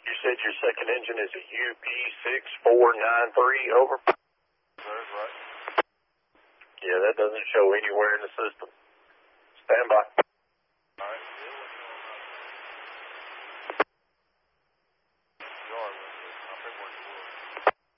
You said your second engine is a UP6493, over. That's right. Yeah, that doesn't show anywhere in the system. Stand by.